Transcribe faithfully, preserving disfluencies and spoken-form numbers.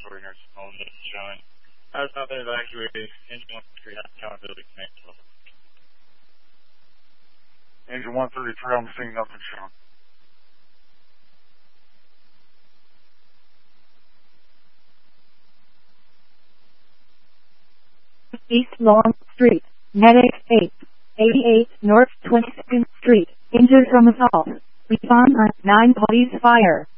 laboratory nurse calling this showing. I was not been evacuated. Engine one thirty-three has accountability connected. Engine one thirty-three, I'm seeing nothing shown. East Long Street, Medic eight, eighty-eight North twenty-second Street, injured from assault. Respond on nine police fire.